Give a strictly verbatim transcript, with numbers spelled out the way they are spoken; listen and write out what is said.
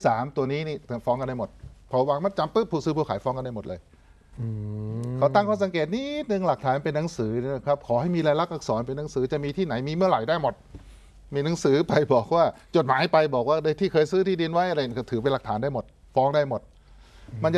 สามตัวนี้นี่ฟ้องกันได้หมดพอวางมัดจำปุ๊บผู้ซื้อผู้ขายฟ้องกันได้หมดเลยเขาตั้งข้อสังเกตนิดนึงหลักฐานเป็นหนังสือนะครับขอให้มีลายลักษณ์อักษรเป็นหนังสือจะมีที่ไหนมีเมื่อไหร่ได้หมดมีหนังสือไปบอกว่าจดหมายไปบอกว่าที่เคยซื้อที่ดินไว้อะไรก็ถือเป็นหลักฐานได้หมดฟ้องได้หมดมันจะ